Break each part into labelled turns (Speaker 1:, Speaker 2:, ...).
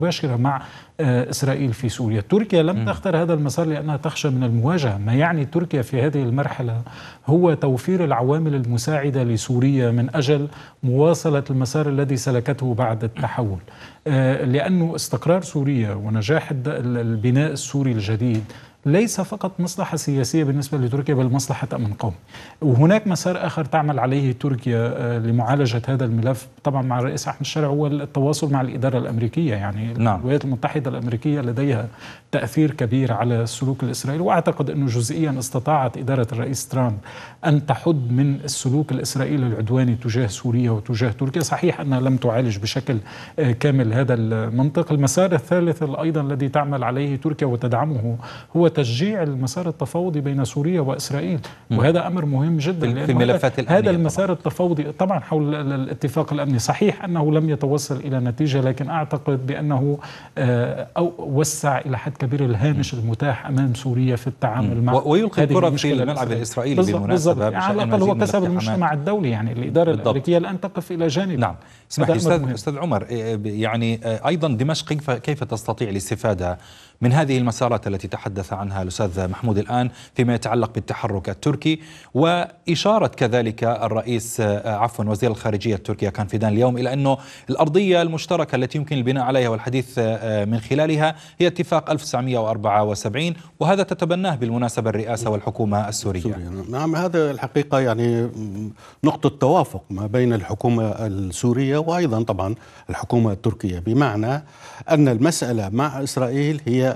Speaker 1: مباشرة مع إسرائيل في سوريا. تركيا لم تختار هذا المسار لأنها تخشى من المواجهة. ما يعني تركيا في هذه المرحلة هو توفير العوامل المساعدة لسوريا من أجل مواصلة المسار الذي سلكته بعد التحول، لأنه استقرار سوريا ونجاح البناء السوري الجديد ليس فقط مصلحة سياسية بالنسبة لتركيا بل مصلحة أمن قومي. وهناك مسار آخر تعمل عليه تركيا لمعالجة هذا الملف طبعا مع الرئيس أحمد الشرع هو التواصل مع الإدارة الأمريكية. يعني الولايات المتحدة الأمريكية لديها تأثير كبير على السلوك الإسرائيلي، وأعتقد أنه جزئيا استطاعت إدارة الرئيس ترامب أن تحد من السلوك الإسرائيلي العدواني تجاه سوريا وتجاه تركيا. صحيح أنها لم تعالج بشكل كامل هذا المنطق. المسار الثالث أيضا الذي تعمل عليه تركيا وتدعمه هو تشجيع المسار التفاوضي بين سوريا وإسرائيل، وهذا أمر مهم جدا
Speaker 2: في ملفات
Speaker 1: هذا المسار التفاوضي طبعا حول الاتفاق الأمني. صحيح أنه لم يتوصل إلى نتيجة، لكن أعتقد بأنه وسع إلى حد كبير الهامش المتاح أمام سوريا في التعامل مع
Speaker 2: ويلقي الكرة في الملعب الإسرائيلي بالمناسبة.
Speaker 1: على الأقل هو كسب المجتمع الدولي، يعني الإدارة الأمريكية لن تقف إلى جانب.
Speaker 2: نعم. اسمح لي أستاذ عمر، يعني أيضا دمشق كيف تستطيع الاستفادة من هذه المسارات التي تحدث عنها الأستاذ محمود الآن فيما يتعلق بالتحرك التركي، وإشارة كذلك الرئيس وزير الخارجية التركية كان فيدان اليوم إلى أنه الأرضية المشتركة التي يمكن البناء عليها والحديث من خلالها هي اتفاق 1974، وهذا تتبناه بالمناسبة الرئاسة والحكومة السورية.
Speaker 3: نعم، هذا الحقيقة يعني نقطة توافق ما بين الحكومة السورية وأيضا طبعا الحكومة التركية، بمعنى أن المسألة مع إسرائيل هي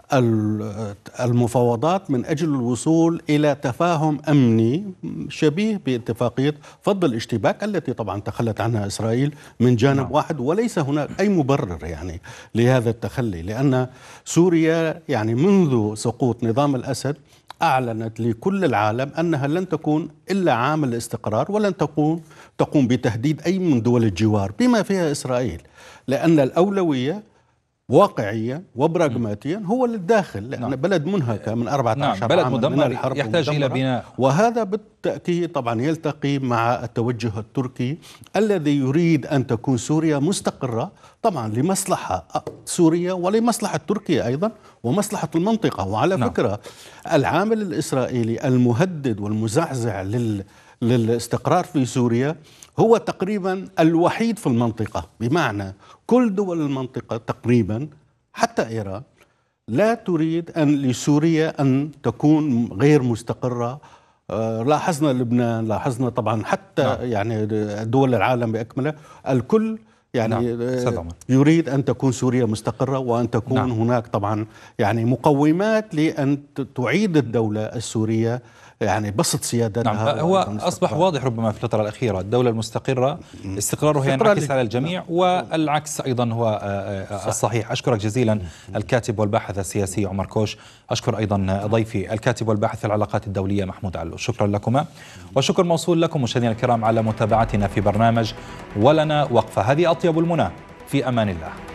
Speaker 3: المفاوضات من أجل الوصول إلى تفاهم أمني شبيه باتفاقية فض الاشتباك التي طبعا تخلت عنها إسرائيل من جانب واحد، وليس هناك أي مبرر يعني لهذا التخلي، لأن سوريا يعني منذ سقوط نظام الأسد أعلنت لكل العالم أنها لن تكون إلا عامل استقرار، ولن تقوم بتهديد أي من دول الجوار بما فيها إسرائيل، لأن الأولوية واقعيا وبراغماتيا هو للداخل، لأن بلد منهكة من 14
Speaker 2: بلد
Speaker 3: عاما من الحرب
Speaker 2: يحتاج إلى بناء،
Speaker 3: وهذا بالتأكيد طبعا يلتقي مع التوجه التركي الذي يريد أن تكون سوريا مستقرة طبعا لمصلحة سوريا ولمصلحة تركيا أيضا ومصلحة المنطقة. وعلى فكرة العامل الإسرائيلي المهدد والمزعزع للاستقرار في سوريا هو تقريبا الوحيد في المنطقة، بمعنى كل دول المنطقة تقريبا حتى إيران لا تريد لسوريا أن تكون غير مستقرة. لاحظنا لبنان، لاحظنا طبعا حتى يعني دول العالم بأكمله، الكل يعني يريد أن تكون سوريا مستقرة وأن تكون هناك طبعا يعني مقومات لأن تعيد الدولة السورية يعني بسط سيادتها.
Speaker 2: هو أصبح واضح ربما في الفترة الأخيرة الدولة المستقرة استقرارها ينعكس على الجميع، والعكس أيضا هو الصحيح. أشكرك جزيلا الكاتب والباحث السياسي عمر كوش، أشكر أيضا ضيفي الكاتب والباحث في العلاقات الدولية محمود علو. شكرا لكما، وشكر موصول لكم مشاهدينا الكرام على متابعتنا في برنامج ولنا وقفة. هذه أطيب المنى، في أمان الله.